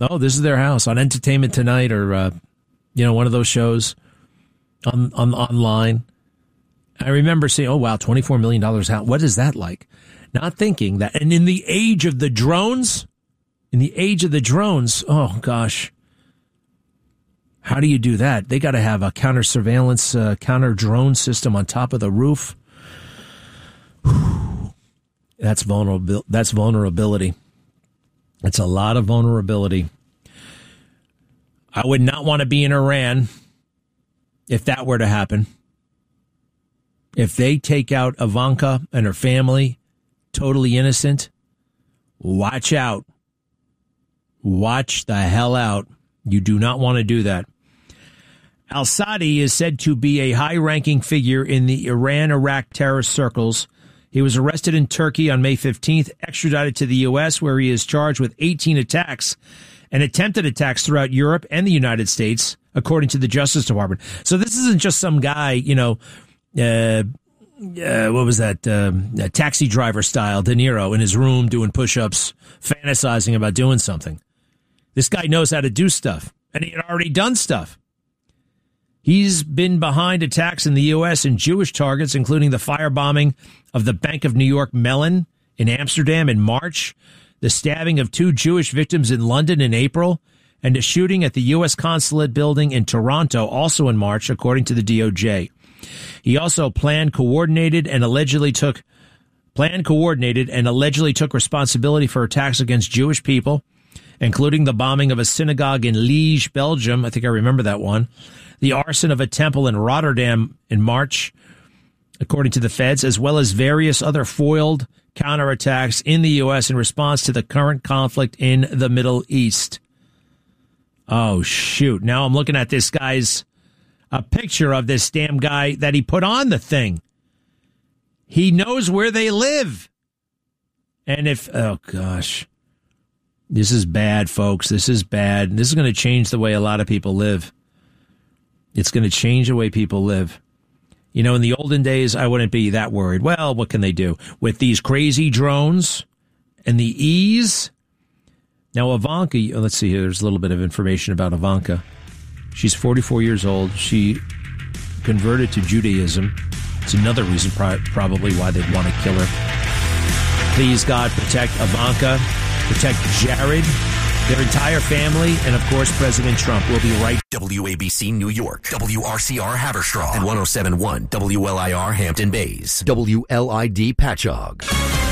Oh, this is their house on Entertainment Tonight or, one of those shows online. I remember saying, oh, wow, $24 million house. What is that like? Not thinking that. And in the age of the drones, oh, gosh. How do you do that? They got to have a counter surveillance, counter drone system on top of the roof. That's vulnerable. That's vulnerability. It's a lot of vulnerability. I would not want to be in Iran if that were to happen. If they take out Ivanka and her family, totally innocent, watch out. Watch the hell out. You do not want to do that. Al-Sadi is said to be a high-ranking figure in the Iran-Iraq terrorist circles. He was arrested in Turkey on May 15th, extradited to the U.S., where he is charged with 18 attacks and attempted attacks throughout Europe and the United States, according to the Justice Department. So this isn't just some guy, what was that, taxi driver style, De Niro, in his room doing push-ups, fantasizing about doing something. This guy knows how to do stuff, and he had already done stuff. He's been behind attacks in the U.S. and Jewish targets, including the firebombing of the Bank of New York Mellon in Amsterdam in March, the stabbing of 2 Jewish victims in London in April, and a shooting at the U.S. consulate building in Toronto also in March, according to the DOJ. He also planned, coordinated, and allegedly took responsibility for attacks against Jewish people, including the bombing of a synagogue in Liège, Belgium. I think I remember that one. The arson of a temple in Rotterdam in March, according to the feds, as well as various other foiled counterattacks in the U.S. in response to the current conflict in the Middle East. Oh, shoot. Now I'm looking at a picture of this damn guy that he put on the thing. He knows where they live. And oh, gosh. This is bad, folks. This is bad. This is going to change the way a lot of people live. It's going to change the way people live. In the olden days, I wouldn't be that worried. Well, what can they do? With these crazy drones and the ease. Now, Ivanka, let's see here. There's a little bit of information about Ivanka. She's 44 years old. She converted to Judaism. It's another reason probably why they'd want to kill her. Please, God, protect Ivanka, protect Jared, their entire family, and, of course, President Trump. Will be right. WABC New York, WRCR Haverstraw, and 107.1 WLIR Hampton Bays, WLID Patchogue.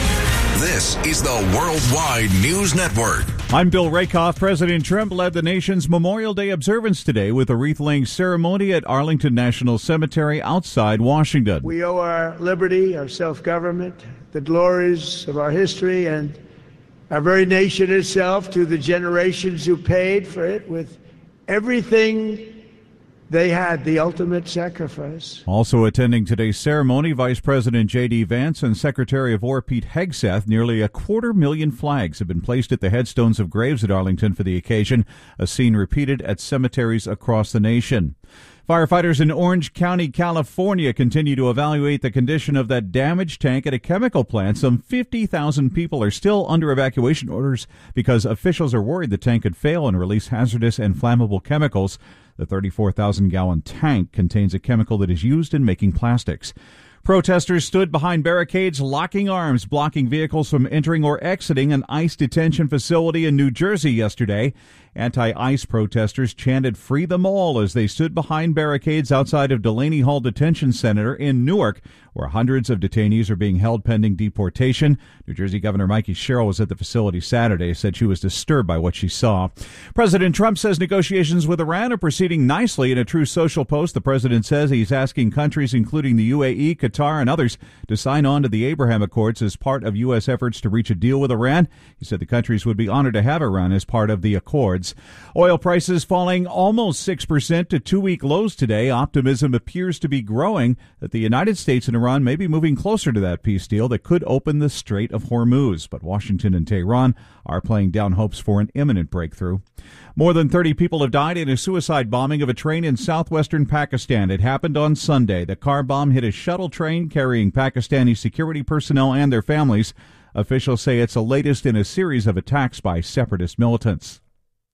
This is the Worldwide News Network. I'm Bill Rakoff. President Trump led the nation's Memorial Day observance today with a wreath-laying ceremony at Arlington National Cemetery outside Washington. We owe our liberty, our self-government, the glories of our history, and our very nation itself to the generations who paid for it with everything they had, the ultimate sacrifice. Also attending today's ceremony, Vice President J.D. Vance and Secretary of War Pete Hegseth. Nearly 250,000 flags have been placed at the headstones of graves at Arlington for the occasion, a scene repeated at cemeteries across the nation. Firefighters in Orange County, California, continue to evaluate the condition of that damaged tank at a chemical plant. Some 50,000 people are still under evacuation orders because officials are worried the tank could fail and release hazardous and flammable chemicals. The 34,000-gallon tank contains a chemical that is used in making plastics. Protesters stood behind barricades, locking arms, blocking vehicles from entering or exiting an ICE detention facility in New Jersey yesterday. Anti-ICE protesters chanted "Free them all" as they stood behind barricades outside of Delaney Hall Detention Center in Newark, where hundreds of detainees are being held pending deportation. New Jersey Governor Mikey Sherrill was at the facility Saturday, said she was disturbed by what she saw. President Trump says negotiations with Iran are proceeding nicely. In a True Social post, the president says he's asking countries including the UAE, Qatar, and others to sign on to the Abraham Accords as part of U.S. efforts to reach a deal with Iran. He said the countries would be honored to have Iran as part of the accords. Oil prices falling almost 6% to two-week lows today. Optimism appears to be growing that the United States and Iran may be moving closer to that peace deal that could open the Strait of Hormuz. But Washington and Tehran are playing down hopes for an imminent breakthrough. More than 30 people have died in a suicide bombing of a train in southwestern Pakistan. It happened on Sunday. The car bomb hit a shuttle train carrying Pakistani security personnel and their families. Officials say it's the latest in a series of attacks by separatist militants.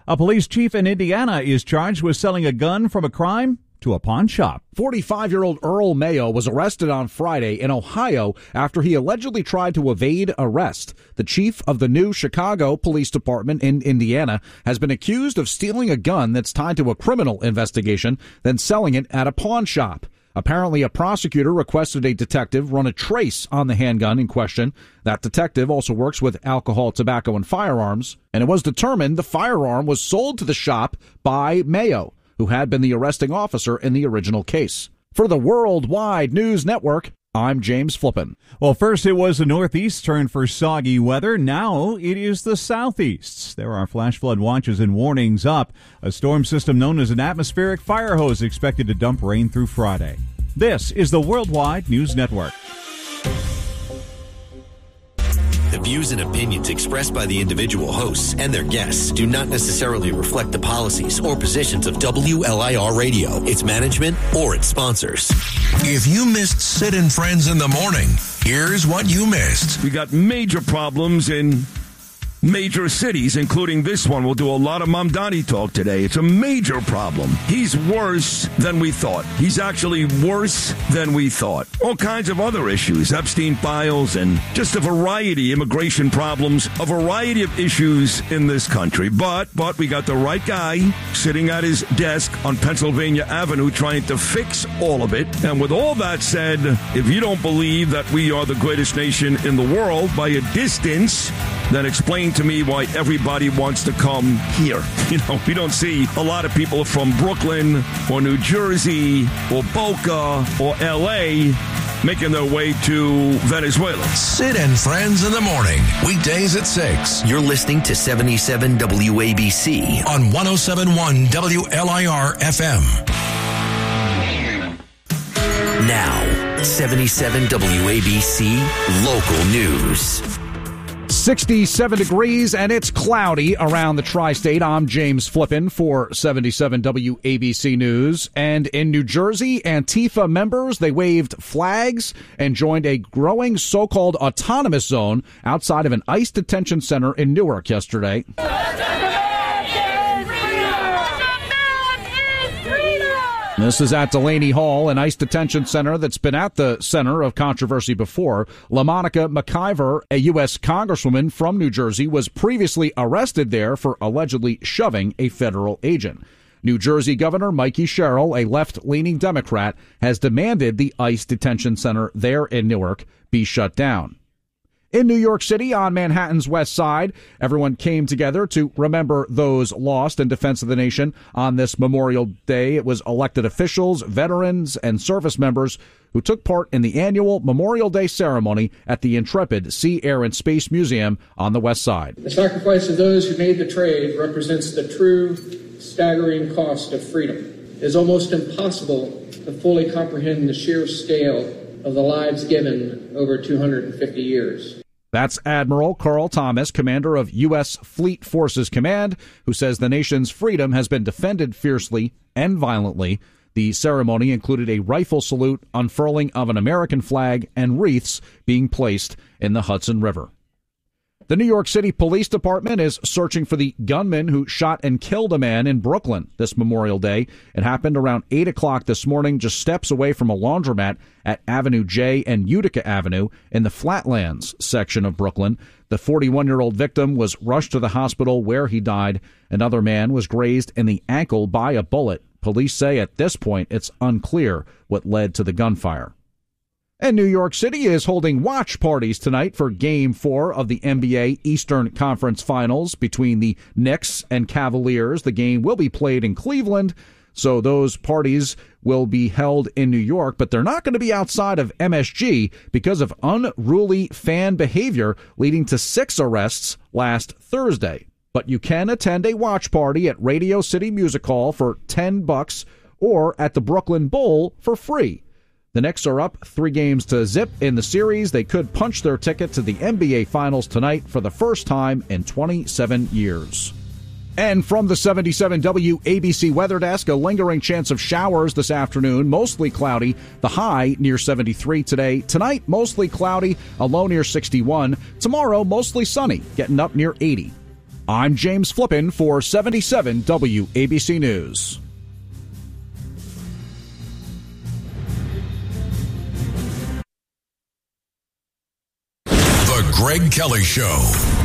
A police chief in Indiana is charged with selling a gun from a crime to a pawn shop. 45-year-old Earl Mayo was arrested on Friday in Ohio after he allegedly tried to evade arrest. The chief of the new Chicago Police Department in Indiana has been accused of stealing a gun that's tied to a criminal investigation, then selling it at a pawn shop. Apparently, a prosecutor requested a detective run a trace on the handgun in question. That detective also works with alcohol, tobacco, and firearms, and it was determined the firearm was sold to the shop by Mayo, who had been the arresting officer in the original case. For the Worldwide News Network, I'm James Flippin. Well, first it was the Northeast turn for soggy weather. Now it is the Southeast. There are flash flood watches and warnings up. A storm system known as an atmospheric fire hose expected to dump rain through Friday. This is the Worldwide News Network. The views and opinions expressed by the individual hosts and their guests do not necessarily reflect the policies or positions of WLIR Radio, its management, or its sponsors. If you missed Sid and Friends in the morning, here's what you missed. We got major problems in major cities, including this one. We'll do a lot of Mamdani talk today. It's a major problem. He's worse than we thought. He's actually worse than we thought. All kinds of other issues, Epstein files, and just a variety of immigration problems, a variety of issues in this country. But we got the right guy sitting at his desk on Pennsylvania Avenue trying to fix all of it. And with all that said, if you don't believe that we are the greatest nation in the world by a distance, then explain to me why everybody wants to come here. You know, we don't see a lot of people from Brooklyn or New Jersey or Boca or L.A. making their way to Venezuela. Sid and Friends in the morning, weekdays at 6. You're listening to 77 WABC On 107.1 WLIR FM. Now, 77 WABC Local News. 67 degrees and it's cloudy around the tri-state. I'm James Flippin for 77 WABC News. And in New Jersey, Antifa members, they waved flags and joined a growing so-called autonomous zone outside of an ICE detention center in Newark yesterday. This is at Delaney Hall, an ICE detention center that's been at the center of controversy before. LaMonica McIver, a U.S. congresswoman from New Jersey, was previously arrested there for allegedly shoving a federal agent. New Jersey Governor Mikey Sherrill, a left-leaning Democrat, has demanded the ICE detention center there in Newark be shut down. In New York City, on Manhattan's West Side, everyone came together to remember those lost in defense of the nation on this Memorial Day. It was elected officials, veterans, and service members who took part in the annual Memorial Day ceremony at the Intrepid Sea, Air, and Space Museum on the West Side. The sacrifice of those who made the trade represents the true, staggering cost of freedom. It is almost impossible to fully comprehend the sheer scale of the lives given over 250 years. That's Admiral Carl Thomas, commander of U.S. Fleet Forces Command, who says the nation's freedom has been defended fiercely and violently. The ceremony included a rifle salute, unfurling of an American flag, and wreaths being placed in the Hudson River. The New York City Police Department is searching for the gunman who shot and killed a man in Brooklyn this Memorial Day. It happened around 8 o'clock this morning, just steps away from a laundromat at Avenue J and Utica Avenue in the Flatlands section of Brooklyn. The 41-year-old victim was rushed to the hospital where he died. Another man was grazed in the ankle by a bullet. Police say at this point it's unclear what led to the gunfire. And New York City is holding watch parties tonight for Game 4 of the NBA Eastern Conference Finals between the Knicks and Cavaliers. The game will be played in Cleveland, so those parties will be held in New York, but they're not going to be outside of MSG because of unruly fan behavior leading to 6 arrests last Thursday. But you can attend a watch party at Radio City Music Hall for $10 or at the Brooklyn Bowl for free. The Knicks are up 3-0 in the series. They could punch their ticket to the NBA Finals tonight for the first time in 27 years. And from the 77 WABC Weather Desk, a lingering chance of showers this afternoon, mostly cloudy, the high near 73 today. Tonight, mostly cloudy, a low near 61. Tomorrow, mostly sunny, getting up near 80. I'm James Flippin for 77 WABC News. The Greg Kelly Show.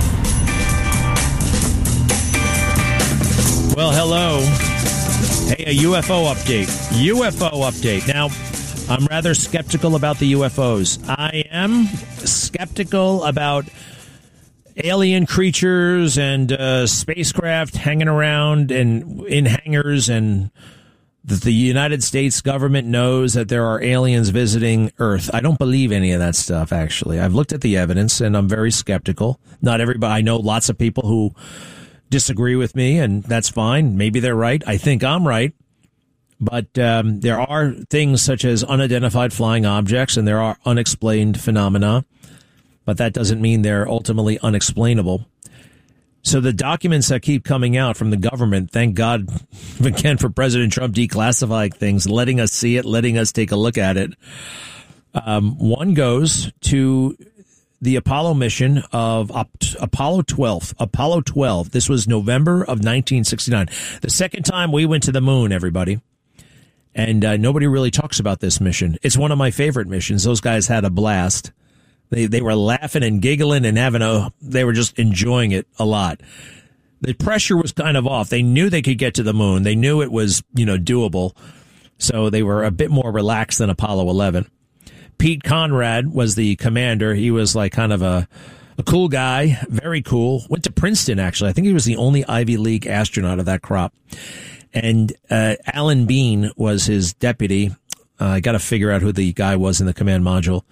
Well, hello. Hey, a UFO update. UFO update. Now, I'm rather skeptical about the UFOs. I am skeptical about alien creatures and spacecraft hanging around and in hangars, and that the United States government knows that there are aliens visiting Earth. I don't believe any of that stuff, actually. I've looked at the evidence, and I'm very skeptical. Not everybody. I know lots of people who disagree with me, and that's fine. Maybe they're right. I think I'm right. But there are things such as unidentified flying objects, and there are unexplained phenomena. But that doesn't mean they're ultimately unexplainable. So the documents that keep coming out from the government, thank God, again, for President Trump declassifying things, letting us see it, letting us take a look at it. One goes to the Apollo mission of Apollo 12. Apollo 12. This was November of 1969. The second time we went to the moon, everybody. And nobody really talks about this mission. It's one of my favorite missions. Those guys had a blast. They were laughing and giggling and they were just enjoying it a lot. The pressure was kind of off. They knew they could get to the moon. They knew it was, doable. So they were a bit more relaxed than Apollo 11. Pete Conrad was the commander. He was like kind of a cool guy, very cool. Went to Princeton, actually. I think he was the only Ivy League astronaut of that crop. And Alan Bean was his deputy. I got to figure out who the guy was in the command module.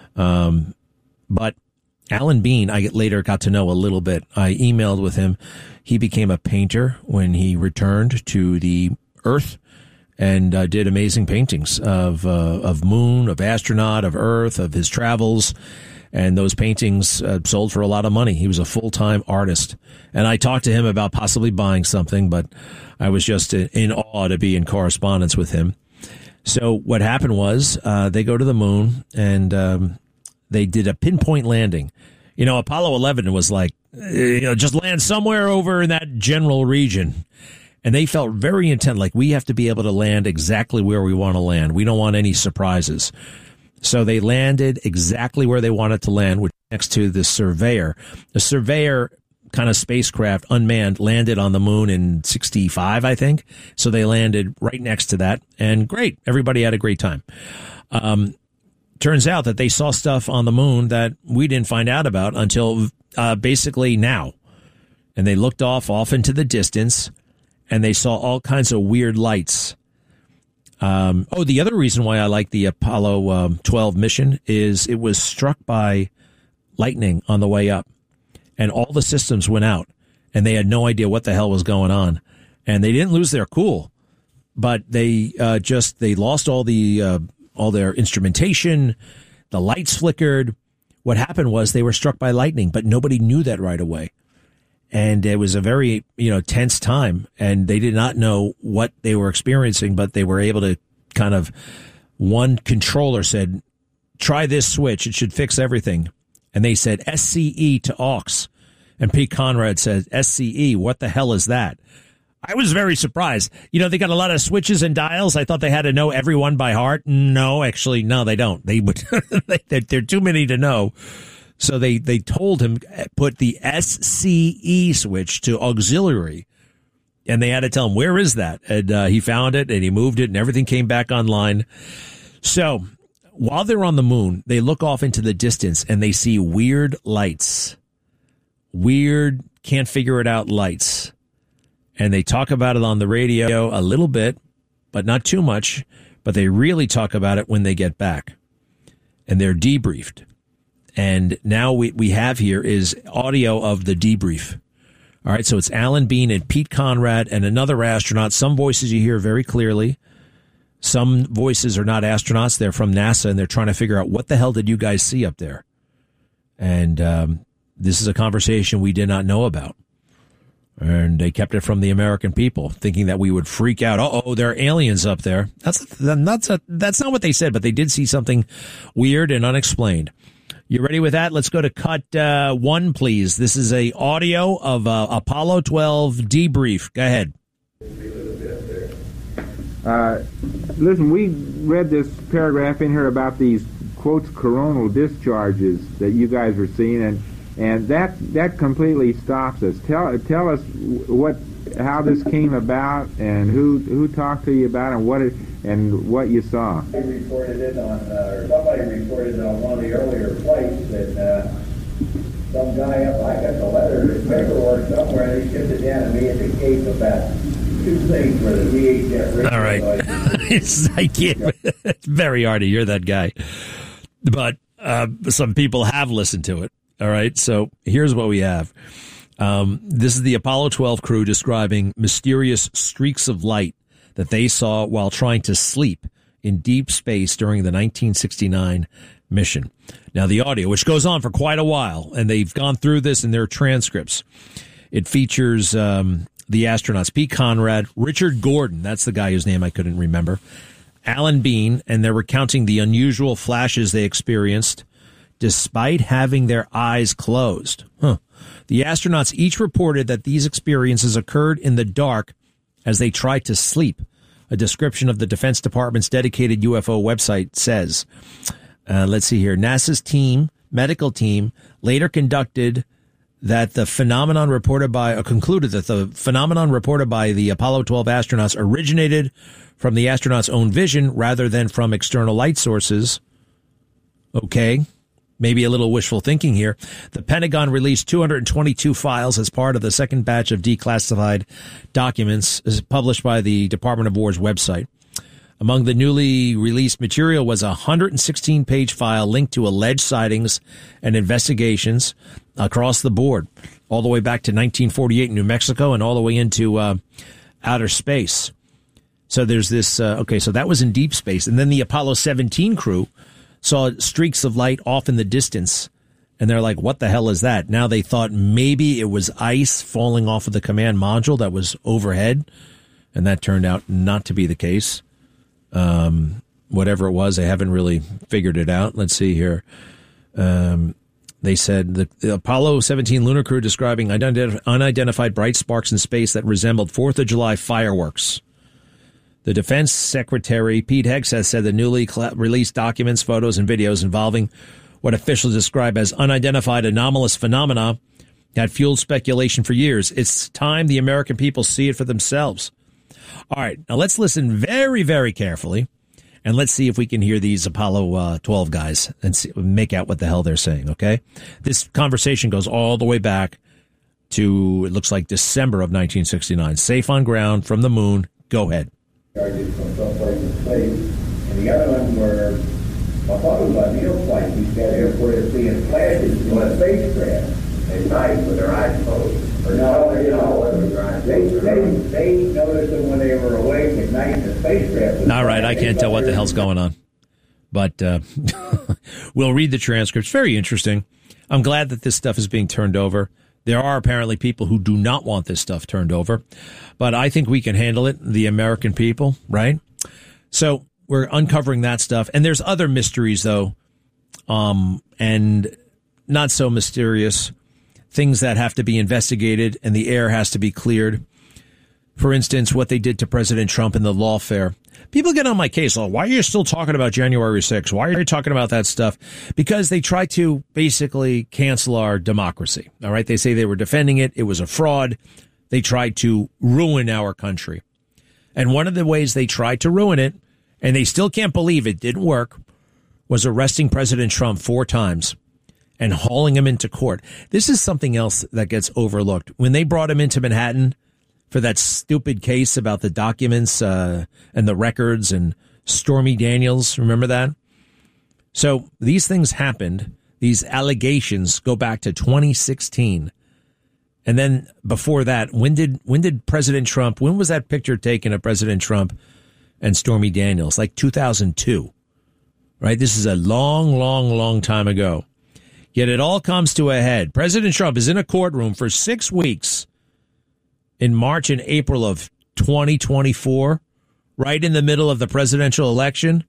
But Alan Bean, I later got to know a little bit. I emailed with him. He became a painter when he returned to the Earth and did amazing paintings of moon, of astronaut, of Earth, of his travels. And those paintings sold for a lot of money. He was a full-time artist. And I talked to him about possibly buying something, but I was just in awe to be in correspondence with him. So what happened was they go to the moon, and they did a pinpoint landing. Apollo 11 was like, just land somewhere over in that general region. And they felt very intent, like we have to be able to land exactly where we want to land. We don't want any surprises. So they landed exactly where they wanted to land, which next to the Surveyor. The Surveyor kind of spacecraft, unmanned, landed on the moon in 65, I think. So they landed right next to that. And great. Everybody had a great time. Turns out that they saw stuff on the moon that we didn't find out about until basically now. And they looked off into the distance, and they saw all kinds of weird lights. The other reason why I like the Apollo 12 mission is it was struck by lightning on the way up, and all the systems went out, and they had no idea what the hell was going on. And they didn't lose their cool, but they lost all their instrumentation. The lights flickered. What happened was they were struck by lightning, but nobody knew that right away. And it was a very, tense time, and they did not know what they were experiencing, but they were able to one controller said, try this switch. It should fix everything. And they said SCE to aux. And Pete Conrad said, SCE, what the hell is that? I was very surprised. They got a lot of switches and dials. I thought they had to know everyone by heart. No, actually, no, they don't. They're too many to know. So they told him, put the SCE switch to auxiliary. And they had to tell him, where is that? And he found it, and he moved it, and everything came back online. So while they're on the moon, they look off into the distance, and they see weird lights. Weird, can't figure it out lights. And they talk about it on the radio a little bit, but not too much. But they really talk about it when they get back. And they're debriefed. And now we have here is audio of the debrief. All right, so it's Alan Bean and Pete Conrad and another astronaut. Some voices you hear very clearly. Some voices are not astronauts. They're from NASA, and they're trying to figure out what the hell did you guys see up there? And this is a conversation we did not know about. And they kept it from the American people, thinking that we would freak out. Uh-oh, there are aliens up there. That's not what they said, but they did see something weird and unexplained. You ready with that? Let's go to cut 1, please. This is a audio of Apollo 12 debrief. Go ahead. Listen, we read this paragraph in here about these, quotes, coronal discharges that you guys are seeing, and that completely stops us. Tell us how this came about and who talked to you about it and what you saw. Somebody reported it on one of the earlier flights that some guy up, I got the letter, the paperwork somewhere, and he shipped it down to me at the Cape about 2 things for the VHF radio. All right. I can't. It's very Artie. You're that guy. But some people have listened to it. All right. So here's what we have. This is the Apollo 12 crew describing mysterious streaks of light that they saw while trying to sleep in deep space during the 1969 mission. Now, the audio, which goes on for quite a while, and they've gone through this in their transcripts. It features the astronauts Pete Conrad, Richard Gordon, that's the guy whose name I couldn't remember, Alan Bean, and they're recounting the unusual flashes they experienced despite having their eyes closed. The astronauts each reported that these experiences occurred in the dark as they tried to sleep. A description of the Defense Department's dedicated UFO website says, let's see here, NASA's medical team later concluded that the phenomenon reported by the Apollo 12 astronauts originated from the astronauts' own vision rather than from external light sources. Okay. Maybe a little wishful thinking here. The Pentagon released 222 files as part of the second batch of declassified documents published by the Department of War's website. Among the newly released material was a 116-page file linked to alleged sightings and investigations across the board, all the way back to 1948 in New Mexico and all the way into outer space. So there's this, so that was in deep space. And then the Apollo 17 crew saw streaks of light off in the distance, and they're like, what the hell is that? Now they thought maybe it was ice falling off of the command module that was overhead, and that turned out not to be the case. Whatever it was, they haven't really figured it out. Let's see here. They said the Apollo 17 lunar crew describing unidentified bright sparks in space that resembled 4th of July fireworks. The Defense Secretary, Pete Hegseth, said the newly released documents, photos, and videos involving what officials describe as unidentified anomalous phenomena had fueled speculation for years. It's time the American people see it for themselves. All right, now let's listen very, very carefully, and let's see if we can hear these Apollo 12 guys and make out what the hell they're saying, okay? This conversation goes all the way back to, it looks like, December of 1969. Safe on ground from the moon. Go ahead. Charges from someplace in space, and the other one were, I thought it was on Neil flight. These guys airport are seeing flashes on a spacecraft at night with their eyes closed. Or no, they noticed them when they were awake at night in the spacecraft. All right, I can't tell what the hell's going on, but we'll read the transcripts. Very interesting. I'm glad that this stuff is being turned over. There are apparently people who do not want this stuff turned over, but I think we can handle it, the American people, right? So we're uncovering that stuff. And there's other mysteries, though, and not so mysterious, things that have to be investigated and the air has to be cleared. For instance, what they did to President Trump in the lawfare. People get on my case. Oh, why are you still talking about January 6th? Why are you talking about that stuff? Because they try to basically cancel our democracy. All right. They say they were defending it. It was a fraud. They tried to ruin our country. And one of the ways they tried to ruin it, and they still can't believe it didn't work, was arresting President Trump 4 times and hauling him into court. This is something else that gets overlooked. When they brought him into Manhattan for that stupid case about the documents and the records and Stormy Daniels. Remember that? So these things happened. These allegations go back to 2016. And then before that, when did President Trump, when was that picture taken of President Trump and Stormy Daniels? Like 2002, right? This is a long, long, long time ago. Yet it all comes to a head. President Trump is in a courtroom for 6 weeks in March and April of 2024, right in the middle of the presidential election,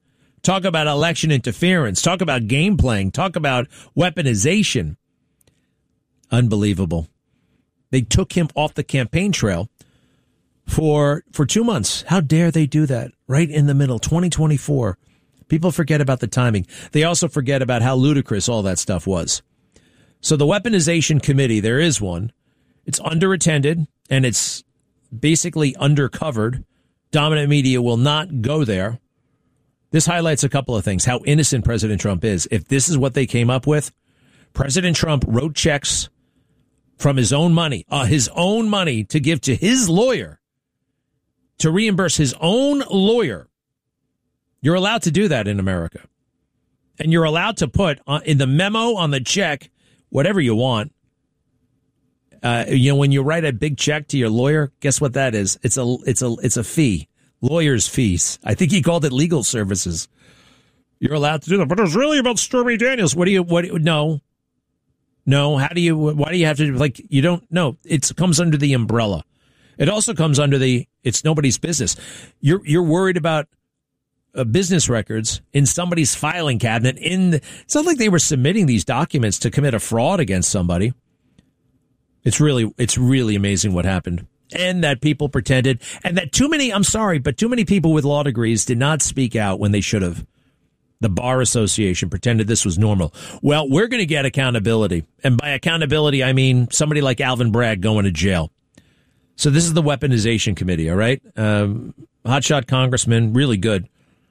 Talk about election interference. Talk about game playing. Talk about weaponization. Unbelievable. They took him off the campaign trail for 2 months. How dare they do that? Right in the middle, 2024. People forget about the timing. They also forget about how ludicrous all that stuff was. So the weaponization committee, there is one. It's underattended and it's basically undercovered. Dominant media will not go there. This highlights a couple of things, how innocent President Trump is. If this is what they came up with, President Trump wrote checks from his own money to give to his lawyer, to reimburse his own lawyer. You're allowed to do that in America. And you're allowed to put in the memo on the check whatever you want. When you write a big check to your lawyer, guess what that is? It's a fee. Lawyer's fees. I think he called it legal services. You're allowed to do that. But it was really about Stormy Daniels. No. Why do you have to, you don't know. It comes under the umbrella. It also comes under it's nobody's business. You're worried about business records in somebody's filing cabinet. It's not like they were submitting these documents to commit a fraud against somebody. It's really amazing what happened. And that people pretended, and that too many people with law degrees did not speak out when they should have. The Bar Association pretended this was normal. Well, we're going to get accountability. And by accountability, I mean somebody like Alvin Bragg going to jail. So this is the Weaponization Committee, all right? Hotshot congressman, really good.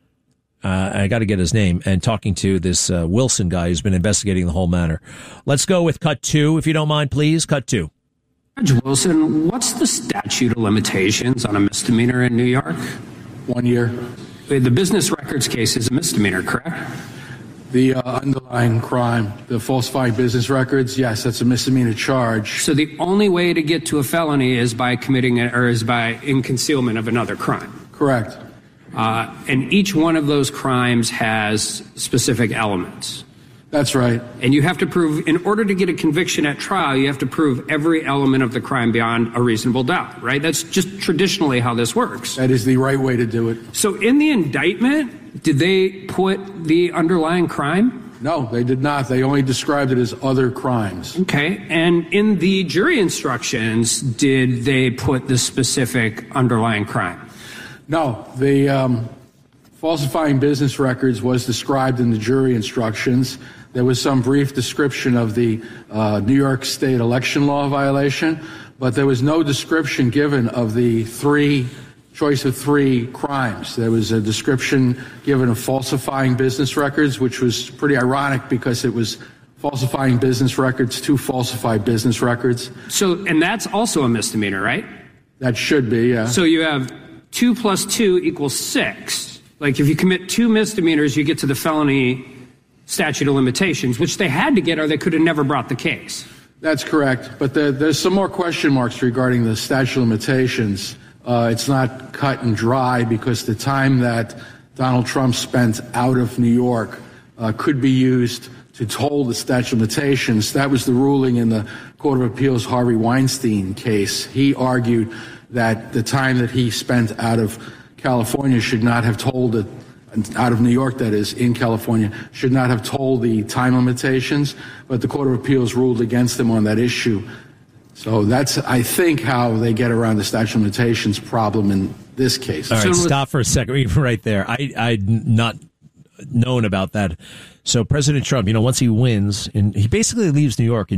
I got to get his name, and talking to this Wilson guy who's been investigating the whole matter. Let's go with cut 2, if you don't mind, please. Cut 2. Judge Wilson, what's the statute of limitations on a misdemeanor in New York? 1 year. The business records case is a misdemeanor, correct? The underlying crime, the falsifying business records, yes, that's a misdemeanor charge. So the only way to get to a felony is by committing in concealment of another crime? Correct. And each one of those crimes has specific elements. That's right. And you have to prove, in order to get a conviction at trial, you have to prove every element of the crime beyond a reasonable doubt, right? That's just traditionally how this works. That is the right way to do it. So in the indictment, did they put the underlying crime? No, they did not. They only described it as other crimes. Okay. And in the jury instructions, did they put the specific underlying crime? No. The falsifying business records was described in the jury instructions. There was some brief description of the New York State election law violation, but there was no description given of the choice of three crimes. There was a description given of falsifying business records, which was pretty ironic because it was falsifying business records to falsify business records. So, and that's also a misdemeanor, right? That should be, yeah. So you have 2 + 2 = 6. Like if you commit 2 misdemeanors, you get to the felony statute of limitations, which they had to get or they could have never brought the case. That's correct. But there's some more question marks regarding the statute of limitations. It's not cut and dry because the time that Donald Trump spent out of New York could be used to toll the statute of limitations. That was the ruling in the Court of Appeals Harvey Weinstein case. He argued that the time that he spent out of California should not have told it, out of New York, that is, in California, should not have told the time limitations, but the Court of Appeals ruled against him on that issue. So that's, I think, how they get around the statute of limitations problem in this case. All right, stop for a second right there. I'd not known about that. So President Trump, once he wins, and he basically leaves New York in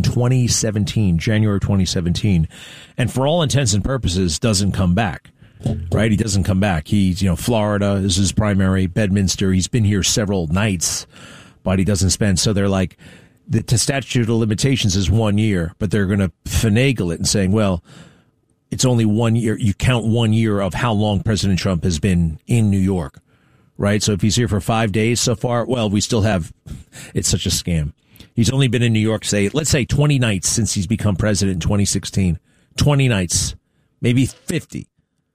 2017, January 2017, and for all intents and purposes doesn't come back. Right? He doesn't come back. He's, Florida is his primary, Bedminster. He's been here several nights, but he doesn't spend. So they're like, the statute of limitations is 1 year, but they're going to finagle it and saying, well, it's only 1 year. You count 1 year of how long President Trump has been in New York, right? So if he's here for 5 days so far, well, we still have, it's such a scam. He's only been in New York, let's say 20 nights since he's become president in 2016. 20 nights, maybe 50.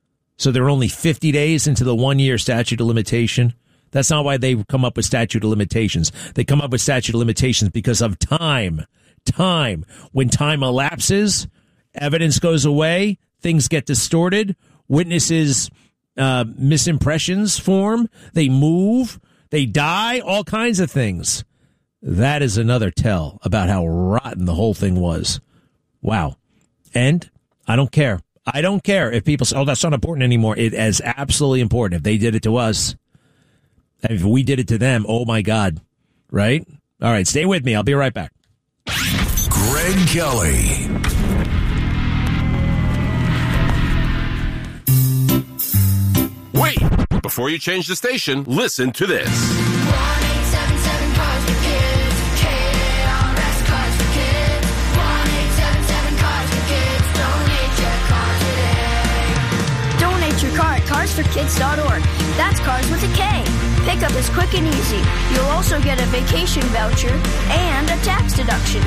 So they're only 50 days into the 1 year statute of limitation. That's not why they come up with statute of limitations. They come up with statute of limitations because of time. Time. When time elapses, evidence goes away, things get distorted, witnesses' misimpressions form, they move, They die, all kinds of things. That is another tell about how rotten the whole thing was. Wow. And I don't care. I don't care if people say, oh, that's not important anymore. It is absolutely important. If they did it to us, if we did it to them, oh, my God. Right? All right, stay with me. I'll be right back. Greg Kelly. Wait! Before you change the station, listen to this. 1-877 Cars for Kids. KRS Cars for Kids. 1-877 Cars for Kids. Donate your car today. Donate your car at carsforkids.org. That's cars with a K. Pickup is quick and easy. You'll also get a vacation voucher and a tax deduction.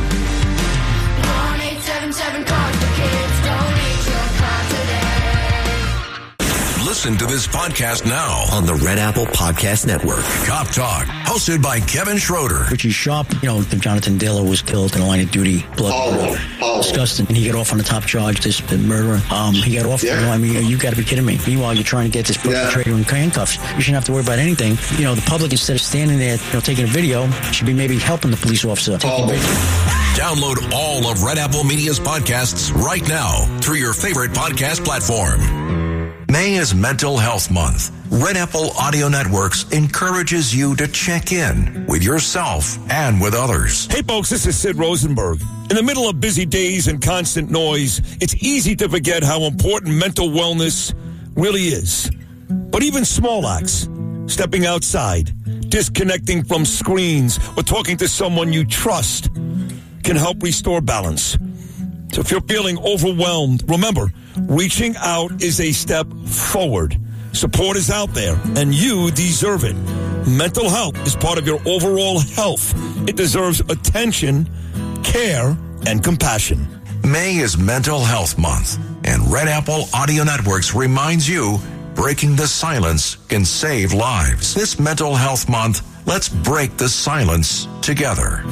1-877 Cars for Kids. Donate your car today. Listen to this podcast now on the Red Apple Podcast Network. Cop Talk, hosted by Kevin Schroeder. Richie Sharp, Jonathan Diller was killed in a line of duty. Blood. Disgusting. And he got off on the top charge, this murderer. He got off. I mean, you got to be kidding me. Meanwhile, you're trying to get this perpetrator in handcuffs. You shouldn't have to worry about anything. The public, instead of standing there, taking a video, should be maybe helping the police officer. Download all of Red Apple Media's podcasts right now through your favorite podcast platform. May is Mental Health Month. Red Apple Audio Networks encourages you to check in with yourself and with others. Hey folks, this is Sid Rosenberg. In the middle of busy days and constant noise, it's easy to forget how important mental wellness really is. But even small acts, stepping outside, disconnecting from screens, or talking to someone you trust can help restore balance. So if you're feeling overwhelmed, remember, reaching out is a step forward. Support is out there, and you deserve it. Mental health is part of your overall health. It deserves attention, care, and compassion. May is Mental Health Month, and Red Apple Audio Networks reminds you, breaking the silence can save lives. This Mental Health Month, let's break the silence together.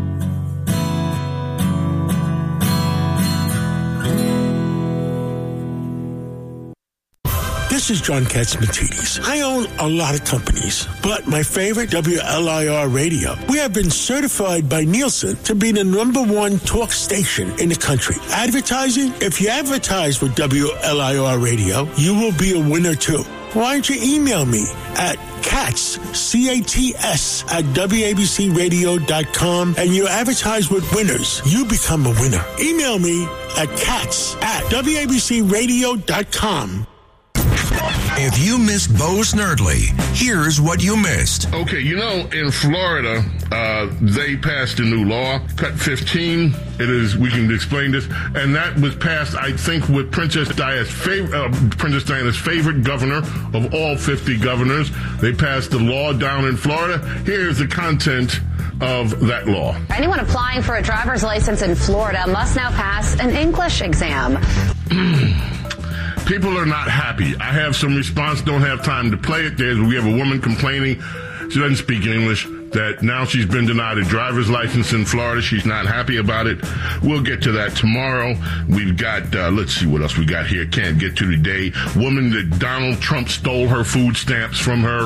This is John Katzmatidis. I own a lot of companies, but my favorite, WLIR Radio. We have been certified by Nielsen to be the #1 talk station in the country. Advertising? If you advertise with WLIR Radio, you will be a winner too. Why don't you email me at Katz, C-A-T-S, at WABCRadio.com, and you advertise with winners. You become a winner. Email me at Katz at WABCRadio.com. If you missed Bo Snerdley, here's what you missed. Okay, in Florida, they passed a new law, Cut 15. We can explain this, and that was passed, I think, with Princess Diana's favorite governor of all 50 governors. They passed the law down in Florida. Here's the content of that law. Anyone applying for a driver's license in Florida must now pass an English exam. People are not happy. I have some response, don't have time to play it. We have a woman complaining, she doesn't speak English, that now she's been denied a driver's license in Florida. She's not happy about it. We'll get to that tomorrow. We've got, let's see what else we got here. Can't get to today. Woman that Donald Trump stole her food stamps from her.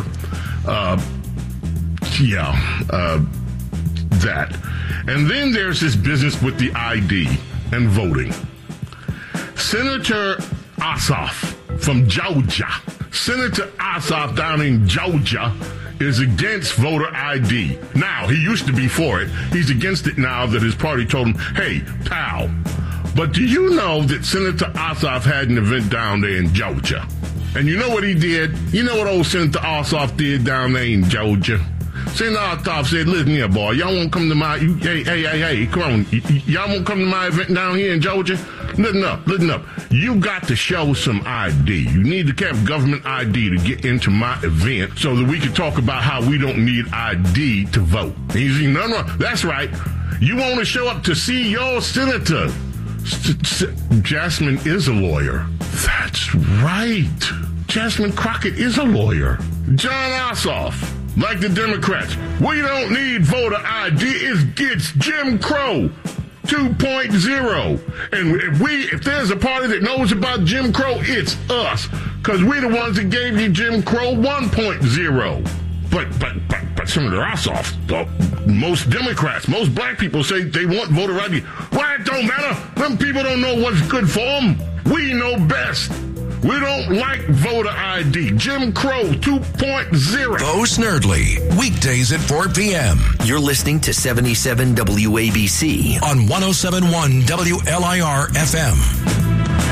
That. And then there's this business with the ID and voting. Senator Ossoff from Georgia. Senator Ossoff down in Georgia is against voter ID. Now, he used to be for it. He's against it now that his party told him, hey, pal. But do you know that Senator Ossoff had an event down there in Georgia? And you know what he did? You know what old Senator Ossoff did down there in Georgia? Senator Ossoff said, listen here, boy, y'all won't come to my, hey, come on. Y'all won't come to my event down here in Georgia? Listen up. You got to show some ID. You need to have government ID to get into my event so that we can talk about how we don't need ID to vote. And he's saying, no, that's right. You want to show up to see your senator. Jasmine is a lawyer. That's right. Jasmine Crockett is a lawyer. John Ossoff, like the Democrats, we don't need voter ID. It's Jim Crow 2.0. And if there's a party that knows about Jim Crow, it's us. Because we're the ones that gave you Jim Crow 1.0. But Senator Ossoff, most Democrats, most black people say they want voter ID. Why it don't matter? Them people don't know what's good for them. We know best. We don't like voter ID. Jim Crow 2.0. Bo Snerdley, weekdays at 4 p.m. You're listening to 77 WABC on 107.1 WLIR FM.